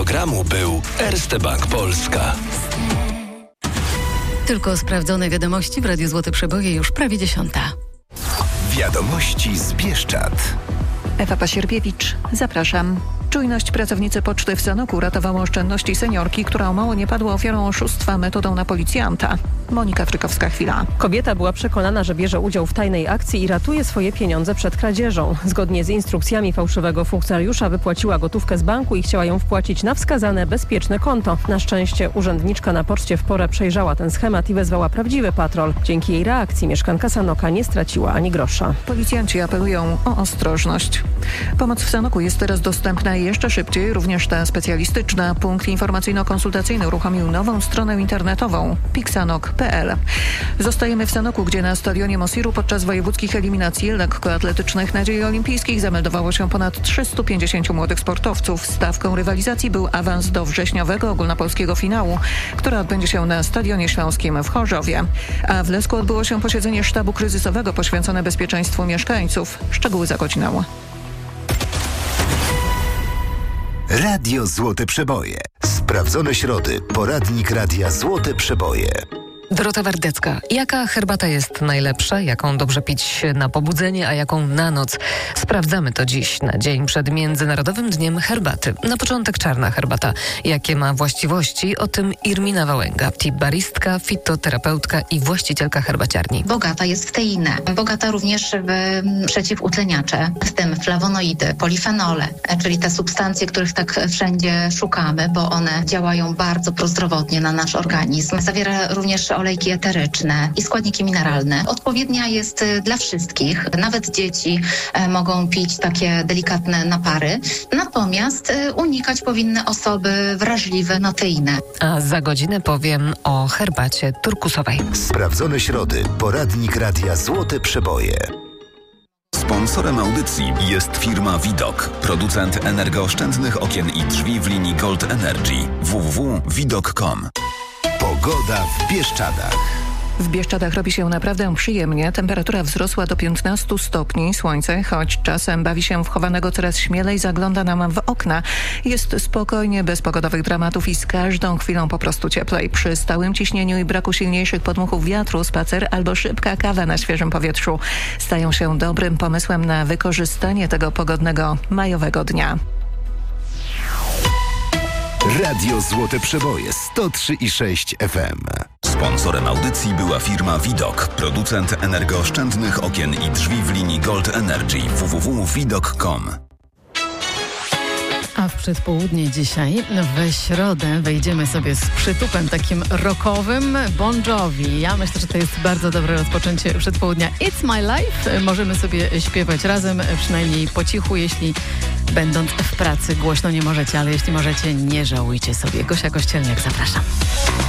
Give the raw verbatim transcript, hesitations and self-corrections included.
programu był Erste Bank Polska. Tylko sprawdzone wiadomości w Radiu Złote Przeboje już prawie dziesiąta. Wiadomości z Bieszczad. Ewa Pasierbiewicz, zapraszam. Czujność pracownicy poczty w Sanoku ratowała oszczędności seniorki, która o mało nie padła ofiarą oszustwa metodą na policjanta. Monika Frykowska-Chwila. Kobieta była przekonana, że bierze udział w tajnej akcji i ratuje swoje pieniądze przed kradzieżą. Zgodnie z instrukcjami fałszywego funkcjonariusza wypłaciła gotówkę z banku i chciała ją wpłacić na wskazane bezpieczne konto. Na szczęście urzędniczka na poczcie w porę przejrzała ten schemat i wezwała prawdziwy patrol. Dzięki jej reakcji mieszkanka Sanoka nie straciła ani grosza. Policjanci apelują o ostrożność. Pomoc w Sanoku jest teraz dostępna jeszcze szybciej, również ta specjalistyczna. Punkt informacyjno-konsultacyjny uruchomił nową stronę internetową piksanok kropka p l. Zostajemy w Sanoku, gdzie na stadionie Mosiru podczas wojewódzkich eliminacji lekkoatletycznych nadziei olimpijskich zameldowało się ponad trzystu pięćdziesięciu młodych sportowców. Stawką rywalizacji był awans do wrześniowego ogólnopolskiego finału, który odbędzie się na Stadionie Śląskim w Chorzowie. A w Lesku odbyło się posiedzenie sztabu kryzysowego poświęcone bezpieczeństwu mieszkańców. Szczegóły za godzinę. Radio Złote Przeboje. Sprawdzone środy. Poradnik Radia Złote Przeboje. Dorota Wardecka. Jaka herbata jest najlepsza? Jaką dobrze pić na pobudzenie, a jaką na noc? Sprawdzamy to dziś, na dzień przed Międzynarodowym Dniem Herbaty. Na początek czarna herbata. Jakie ma właściwości? O tym Irmina Wałęga, baristka, fitoterapeutka i właścicielka herbaciarni. Bogata jest w teinę. Bogata również w przeciwutleniacze, w tym flawonoidy, polifenole, czyli te substancje, których tak wszędzie szukamy, bo one działają bardzo prozdrowotnie na nasz organizm. Zawiera również olejki eteryczne i składniki mineralne. Odpowiednia jest dla wszystkich. Nawet dzieci mogą pić takie delikatne napary. Natomiast unikać powinny osoby wrażliwe na teinę. A za godzinę powiem o herbacie turkusowej. Sprawdzone środy. Poradnik Radia Złote Przeboje. Sponsorem audycji jest firma Widok, producent energooszczędnych okien i drzwi w linii Gold Energy. w w w kropka widok kropka com. Pogoda w Bieszczadach. W Bieszczadach robi się naprawdę przyjemnie. Temperatura wzrosła do piętnastu stopni. Słońce, choć czasem bawi się w chowanego coraz śmielej, zagląda nam w okna. Jest spokojnie, bez pogodowych dramatów i z każdą chwilą po prostu cieplej. Przy stałym ciśnieniu i braku silniejszych podmuchów wiatru, spacer albo szybka kawa na świeżym powietrzu stają się dobrym pomysłem na wykorzystanie tego pogodnego majowego dnia. Radio Złote Przeboje sto trzy i sześć F M. Sponsorem audycji była firma Widok, producent energooszczędnych okien i drzwi w linii Gold Energy. w w w kropka widok kropka com. A w przedpołudnie dzisiaj, we środę, wejdziemy sobie z przytupem takim rockowym Bon Jovi. Ja myślę, że to jest bardzo dobre rozpoczęcie przedpołudnia. It's My Life. Możemy sobie śpiewać razem, przynajmniej po cichu, jeśli będąc w pracy głośno nie możecie, ale jeśli możecie, nie żałujcie sobie. Gosia Kościelniak, zapraszam.